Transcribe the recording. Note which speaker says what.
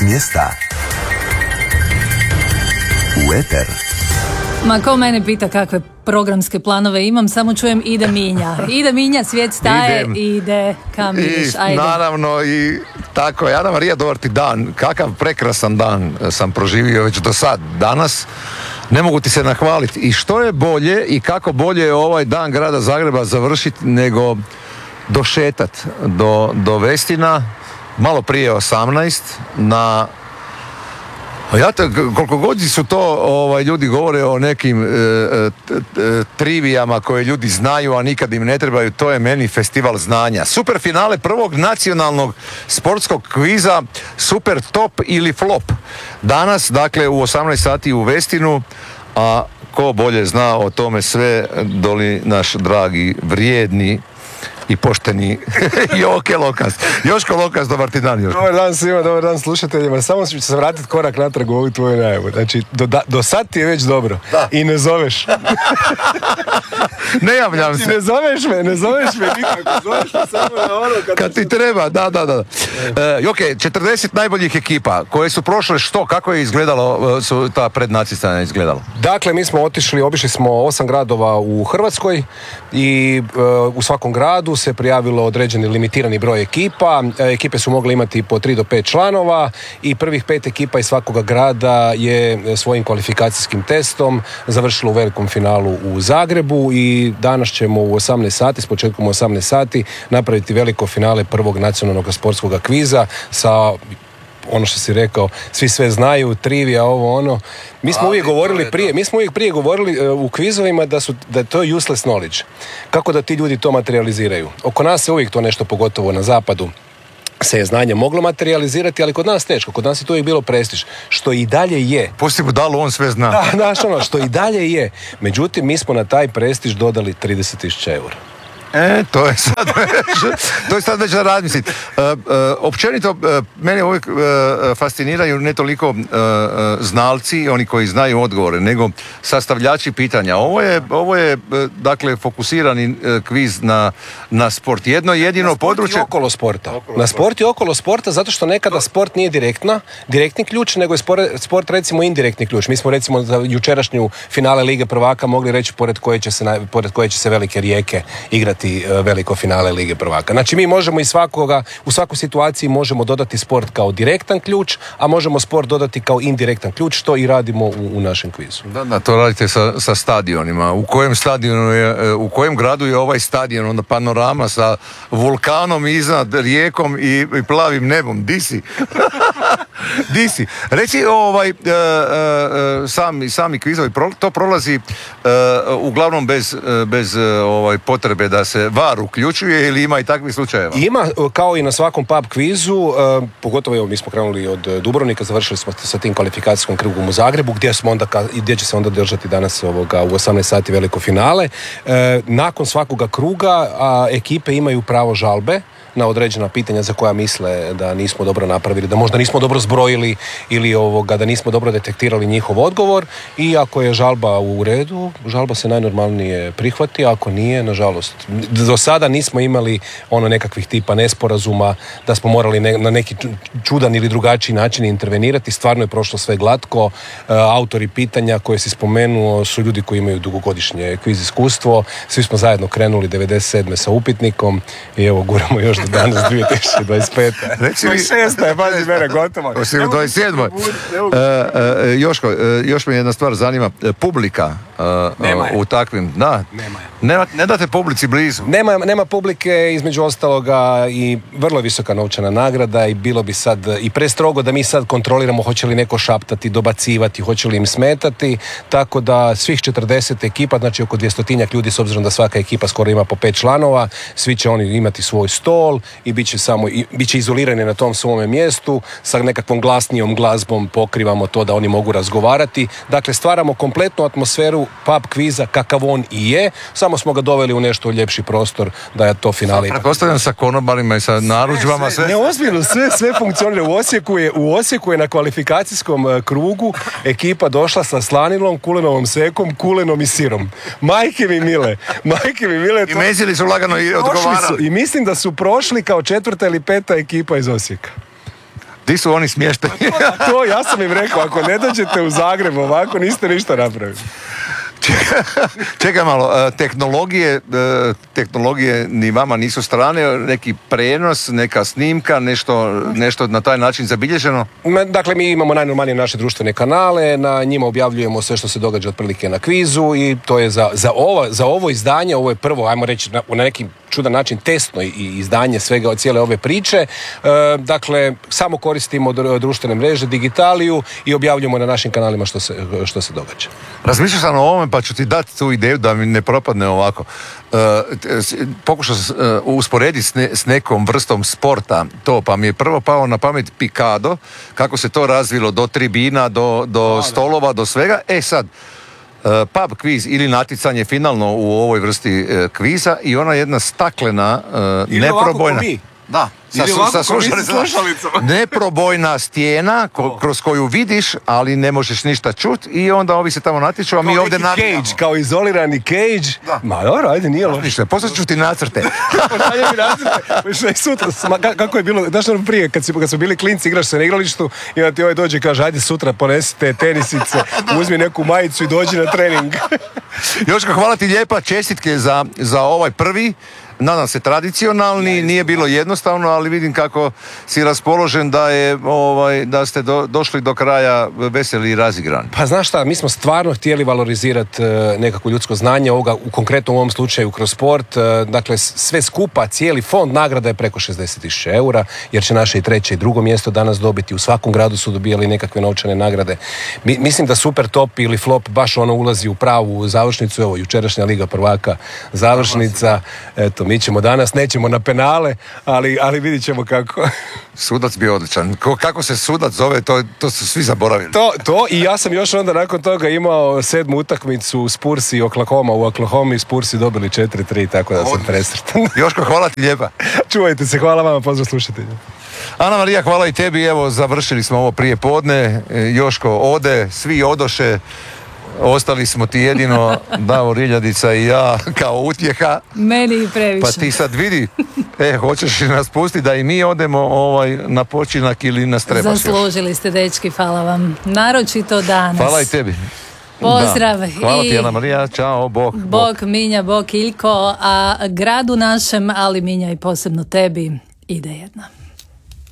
Speaker 1: mjesta u eter.
Speaker 2: Ma ko mene pita kakve programske planove imam, samo čujem ide Minja. Ide Minja, svijet staje, ide kam ideš, ajde.
Speaker 3: Naravno i tako je. Ana Marija, dobar ti dan. Kakav prekrasan dan sam proživio već do sad. Danas ne mogu ti se nahvaliti. I što je bolje i kako bolje je ovaj dan grada Zagreba završiti nego došetat do Vestina malo prije 18 na... koliko god su to ljudi govore o nekim trivijama koje ljudi znaju, a nikad im ne trebaju, to je meni festival znanja. Super finale prvog nacionalnog sportskog kviza Super top ili flop. Danas, dakle, u 18 sati u Vestinu, a ko bolje zna o tome sve doli naš dragi, vrijedni i pošteni Joke Lokas. Joško Lokas, dobar ti dan, Joško.
Speaker 4: Dobar dan svima, dobar dan slušateljima. Samo ću se vratiti korak natrag u ovu tvoju najavu. Znači, do sad ti je već dobro. Da. I ne zoveš.
Speaker 3: Ne javljam se.
Speaker 4: Ne zoveš me nikako. Zoveš me samo na ono
Speaker 3: kad ti treba, da. Joke, 40 najboljih ekipa koje su prošle kako je izgledalo, su ta prednacistana izgledalo?
Speaker 4: Dakle, mi smo obišli smo 8 gradova u Hrvatskoj i u svakom gradu se prijavilo određeni limitirani broj ekipa. Ekipe su mogle imati po 3 do 5 članova i prvih 5 ekipa iz svakoga grada je svojim kvalifikacijskim testom završilo u velikom finalu u Zagrebu i danas ćemo u 18 sati, s početkom u 18 sati, napraviti veliko finale prvog nacionalnog sportskog kviza sa, ono što si rekao, svi sve znaju, trivija, ovo ono. Mi smo uvijek prije govorili u kvizovima da je to useless knowledge. Kako da ti ljudi to materializiraju? Oko nas se uvijek to nešto, pogotovo na zapadu, se je znanje moglo materializirati, ali kod nas teško. Kod nas je to uvijek bilo prestiž, što i dalje je.
Speaker 3: Pusti budalu, on sve zna.
Speaker 4: Da, znaš što i dalje je. Međutim, mi smo na taj prestiž dodali 30.000 eura.
Speaker 3: To je sad već da razmisliti. Općenito, mene uvijek fasciniraju ne toliko znalci, oni koji znaju odgovore, nego sastavljači pitanja. Ovo je dakle, fokusirani kviz na sport. Jedino područje...
Speaker 4: okolo sporta. Na sport i okolo sporta, zato što nekada sport nije direktni ključ, nego je sport recimo indirektni ključ. Mi smo recimo za jučerašnju finale Lige prvaka mogli reći pored koje će se velike Rijeke igrati veliko finale Lige prvaka. Znači mi možemo u svakoj situaciji možemo dodati sport kao direktan ključ, a možemo sport dodati kao indirektan ključ, što i radimo u našem kvizu.
Speaker 3: Da, to radite sa stadionima. U kojem gradu je ovaj stadion, onda panorama sa vulkanom iznad, rijekom i plavim nebom. Di si? Reci, sami kvizovi, to prolazi uglavnom bez potrebe da se VAR uključuje, ili ima i takvih slučajeva?
Speaker 4: Ima, kao i na svakom pub kvizu, pogotovo mi smo krenuli od Dubrovnika, završili smo sa tim kvalifikacijskom krugom u Zagrebu, gdje će se onda držati danas u 18 sati veliko finale. Nakon svakoga kruga ekipe imaju pravo žalbe na određena pitanja za koja misle da nismo dobro napravili, da možda nismo dobro zbrojili ili da nismo dobro detektirali njihov odgovor, i ako je žalba u redu, žalba se najnormalnije prihvati, a ako nije, nažalost. Do sada nismo imali nekakvih tipa nesporazuma da smo morali na neki čudan ili drugačiji način intervenirati. Stvarno je prošlo sve glatko. Autori pitanja koje si spomenuo su ljudi koji imaju dugogodišnje kviz iskustvo. Svi smo zajedno krenuli 97. sa upitnikom i evo guramo još do danas 2025. 26. je, pazi mene, gotovo.
Speaker 3: 27. Joško, još me jedna stvar zanima. Publika u takvim... Da. Ne date publici blizu.
Speaker 4: Nema publike, između ostaloga, i vrlo visoka novčana nagrada, i bilo bi sad i prestrogo da mi sad kontroliramo hoće li neko šaptati, dobacivati, hoće li im smetati, tako da svih 40 ekipa, znači oko 200-tinjak ljudi, s obzirom da svaka ekipa skoro ima po 5 članova, svi će oni imati svoj stol i bit će izolirani na tom svome mjestu, sa nekakvom glasnijom glazbom pokrivamo to da oni mogu razgovarati. Dakle, stvaramo kompletnu atmosferu pub kviza kakav on i je, samo smo ga doveli u nešto ljepši prostor da je to finale.
Speaker 3: Pretpostavljam sa konobarima i sa narudžbama.
Speaker 4: Neozbiljno, sve funkcionira. U Osijeku je na kvalifikacijskom krugu ekipa došla sa slanilom, kulenovom sekom, kulenom i sirom. Majke mi mile.
Speaker 3: I mezili su lagano i odgovarali.
Speaker 4: I mislim da su prošli kao 4. ili 5. ekipa iz Osijeka.
Speaker 3: Di su oni smješteni?
Speaker 4: To ja sam im rekao, ako ne dođete u Zagreb ovako, niste ništa napravili.
Speaker 3: Čekaj malo, tehnologije ni vama nisu strane, neki prenos, neka snimka, nešto na taj način zabilježeno?
Speaker 4: Dakle, mi imamo najnormalnije naše društvene kanale, na njima objavljujemo sve što se događa otprilike na kvizu i to je za ovo izdanje, ovo je prvo, ajmo reći, na neki čudan način testno izdanje svega od cijele ove priče. Dakle, samo koristimo društvene mreže, digitaliju i objavljujemo na našim kanalima što se događa.
Speaker 3: Razmišljao sam o ovome pa ću ti dati tu ideju da mi ne propadne ovako. Pokušao sam usporediti s nekom vrstom sporta to, pa mi je prvo pao na pamet pikado, kako se to razvilo do tribina, do stolova, do svega. Sad, pub kviz ili naticanje finalno u ovoj vrsti kviza i ona jedna staklena, neprobojna... Da, sa slušalicama. Neprobojna stijena kroz koju vidiš, ali ne možeš ništa čut i onda ovi se tamo natječu, a mi ovdje navijamo.
Speaker 4: Cage, kao izolirani cage. Da. Ma dobro, ajde, nije loš.
Speaker 3: Ništa, poslat ću ti nacrte.
Speaker 4: Sutra, kako je bilo, znaš ono prije, kad su bili klinci, igraš se na igralištu i onda ti ovaj dođe i kaže, ajde sutra ponesite tenisice, uzmi neku majicu i dođi na trening.
Speaker 3: Joško, hvala ti lijepa, čestitke za ovaj prvi. Nadam se tradicionalni, nije bilo jednostavno, ali vidim kako si raspoložen da ste došli do kraja veseli i razigrani.
Speaker 4: Pa znaš šta, mi smo stvarno htjeli valorizirati nekako ljudsko znanje, u konkretnom ovom slučaju kroz sport. Dakle, sve skupa, cijeli fond nagrada je preko 60.000 eura, jer će naše i treće i drugo mjesto danas dobiti. U svakom gradu su dobijali nekakve novčane nagrade. Mislim da Super Top ili Flop baš ono ulazi u pravu završnicu. Evo, jučerašnja Liga prvaka završnica. Eto, mi ćemo danas, nećemo na penale, ali vidit ćemo kako.
Speaker 3: Sudac bio odličan. Kako se sudac zove, to su svi zaboravili.
Speaker 4: To i ja sam još onda nakon toga imao 7. utakmicu Spurs i Oklahoma. U Oklahomi Spursi dobili 4-3, tako da sam presretan.
Speaker 3: Joško, hvala ti lijepa.
Speaker 4: Čuvajte se, hvala vama, pozdrav slušatelju.
Speaker 3: Ana Marija, hvala i tebi, evo završili smo ovo prije podne. Joško ode, svi odoše. Ostali smo ti jedino Davor Iljadica i ja kao utjeha.
Speaker 2: Meni i previše.
Speaker 3: Pa ti sad vidi, hoćeš nas pustiti da i mi odemo na počinak ili nas trebaš?
Speaker 2: Zaslužili ste, dečki, hvala vam. Naročito danas.
Speaker 3: Hvala i tebi.
Speaker 2: Pozdrav.
Speaker 3: Da. Hvala ti, Ana Marija, čao, bok.
Speaker 2: Bok Minja, bok Iljko, a gradu našem, ali Minja i posebno tebi, ide jedna.